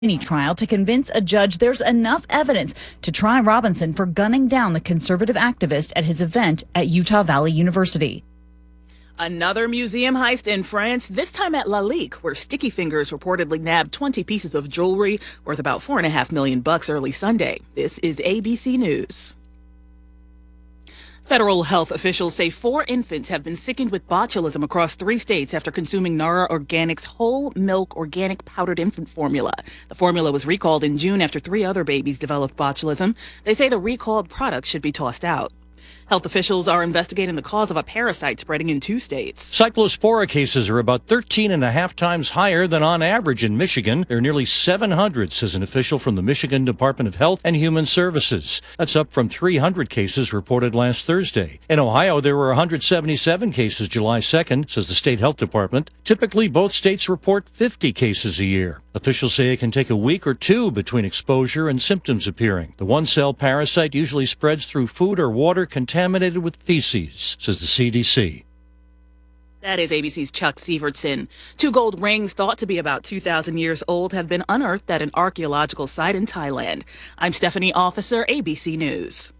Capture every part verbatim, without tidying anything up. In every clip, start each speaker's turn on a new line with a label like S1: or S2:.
S1: trial to convince a judge there's enough evidence to try Robinson for gunning down the conservative activist at his event at Utah Valley University.
S2: Another museum heist in France, this time at Lalique, where Sticky Fingers reportedly nabbed twenty pieces of jewelry worth about four and a half million bucks early Sunday. This is A B C News. Federal health officials say four infants have been sickened with botulism across three states after consuming Nara Organics whole milk organic powdered infant formula. The formula was recalled in June after three other babies developed botulism. They say the recalled product should be tossed out. Health officials are investigating the cause of a parasite spreading in two states.
S3: Cyclospora cases are about thirteen and a half times higher than on average in Michigan. There are nearly seven hundred, says an official from the Michigan Department of Health and Human Services. That's up from three hundred cases reported last Thursday. In Ohio, there were one hundred seventy-seven cases July second, says the state health department. Typically, both states report fifty cases a year. Officials say it can take a week or two between exposure and symptoms appearing. The one-cell parasite usually spreads through food or water contaminated with feces, says the C D C.
S2: That is A B C's Chuck Sievertson. Two gold rings thought to be about two thousand years old have been unearthed at an archaeological site in Thailand. I'm Stephanie Officer, A B C News.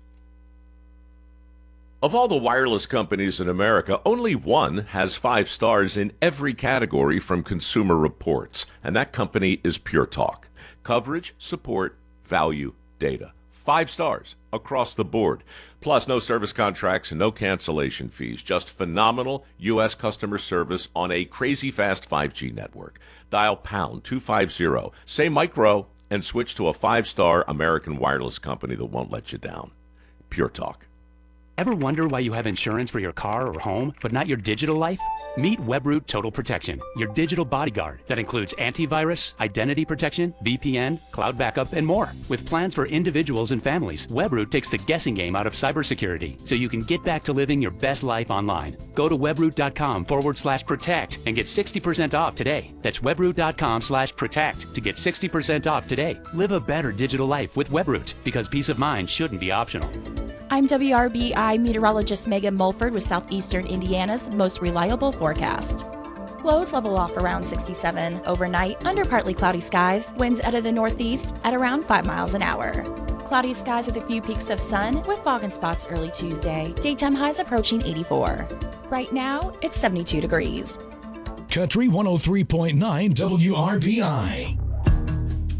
S4: Of all the wireless companies in America, only one has five stars in every category from Consumer Reports, and that company is Pure Talk. Coverage, support, value, data. Five stars across the board. Plus, no service contracts and no cancellation fees. Just phenomenal U S customer service on a crazy fast five G network. Dial pound two fifty, say micro, and switch to a five-star American wireless company that won't let you down. Pure Talk.
S5: Ever wonder why you have insurance for your car or home, but not your digital life? Meet Webroot Total Protection, your digital bodyguard that includes antivirus, identity protection, V P N, cloud backup, and more. With plans for individuals and families, Webroot takes the guessing game out of cybersecurity so you can get back to living your best life online. Go to webroot.com forward slash protect and get sixty percent off today. That's webroot.com slash protect to get sixty percent off today. Live a better digital life with Webroot, because peace of mind shouldn't be optional.
S6: I'm W R B I meteorologist Megan Mulford with Southeastern Indiana's most reliable forecast. Lows level off around sixty-seven overnight under partly cloudy skies, winds out of the northeast at around five miles an hour. Cloudy skies with a few peaks of sun with fog in spots early Tuesday. Daytime highs approaching eighty-four. Right now, it's seventy-two degrees.
S7: Country one oh three point nine W R B I.